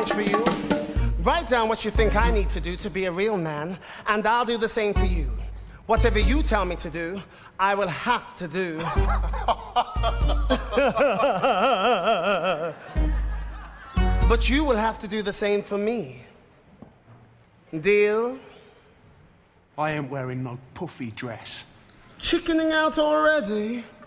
challenge for you. Write down what you think I need to do to be a real man, and I'll do the same for you. Whatever you tell me to do, I will have to do. But you will have to do the same for me. Deal? I ain't wearing no puffy dress. Chickening out already?